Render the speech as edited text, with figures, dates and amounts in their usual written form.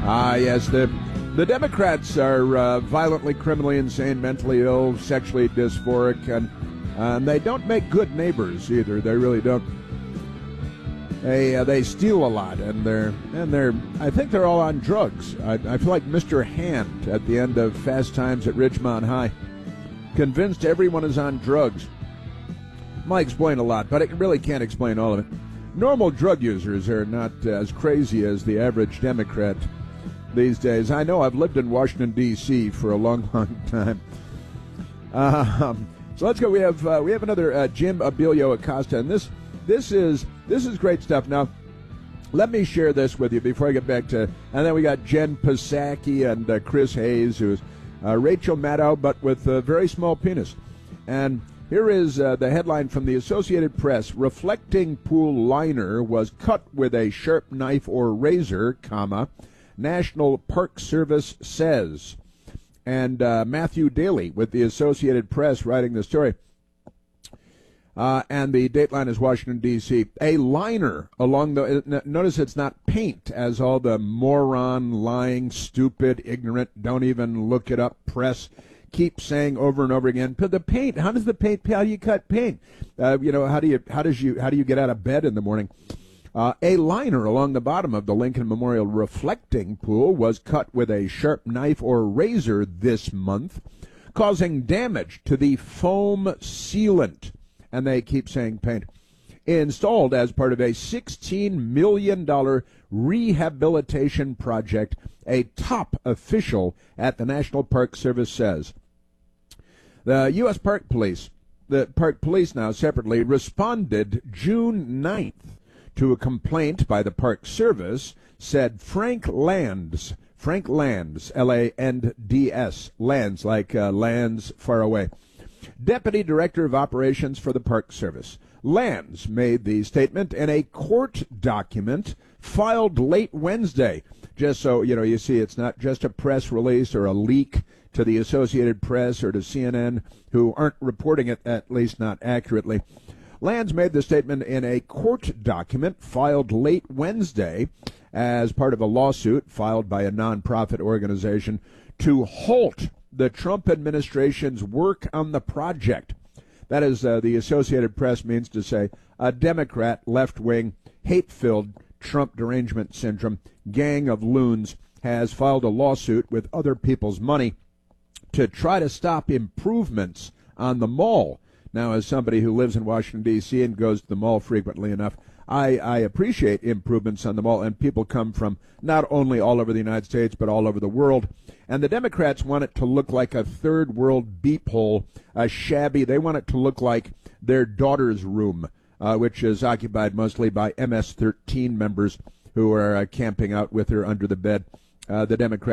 Yes, the Democrats are violently, criminally insane, mentally ill, sexually dysphoric, and they don't make good neighbors either. They really don't. They steal a lot, and they're I think they're all on drugs. I feel like Mr. Hand at the end of Fast Times at Ridgemont High, convinced everyone is on drugs. Might explain a lot, but it really can't explain all of it. Normal drug users are not as crazy as the average Democrat these days. I know. I've lived in Washington, D.C. for a long, long time. So let's go. We have another Jim Abilio Acosta, and this is great stuff. Now, let me share this with you before I get back to. And then we got Jen Psaki and Chris Hayes, who's Rachel Maddow, but with a very small penis. And here is the headline from the Associated Press: reflecting pool liner was cut with a sharp knife or razor, comma, National Park Service says. And Matthew Daly with the Associated Press writing the story. And the dateline is Washington, D.C. A liner along the... Notice it's not paint, as all the moron, lying, stupid, ignorant, don't even look it up press keep saying over and over again. But the paint, how does the paint, how do you cut paint? How do you get out of bed in the morning? A liner along the bottom of the Lincoln Memorial reflecting pool was cut with a sharp knife or razor this month, causing damage to the foam sealant. And they keep saying paint. Installed as part of a $16 million rehabilitation project, a top official at the National Park Service says. The U.S. Park Police, now separately, responded June 9th to a complaint by the Park Service, said Frank Lands, L-A-N-D-S, Lands, like lands far away, Deputy Director of Operations for the Park Service. Lands made the statement in a court document filed late Wednesday. Just so, you see, it's not just a press release or a leak to the Associated Press or to CNN, who aren't reporting it, at least not accurately. Lands made the statement in a court document filed late Wednesday as part of a lawsuit filed by a nonprofit organization to halt the Trump administration's work on the project. That is, the Associated Press means to say, a Democrat, left-wing, hate-filled Trump derangement syndrome gang of loons has filed a lawsuit with other people's money to try to stop improvements on the mall. Now, as somebody who lives in Washington, D.C. and goes to the mall frequently enough, I appreciate improvements on the mall, and people come from not only all over the United States, but all over the world. And the Democrats want it to look like a third world beep hole, shabby. They want it to look like their daughter's room, which is occupied mostly by MS-13 members who are camping out with her under the bed. The Democrats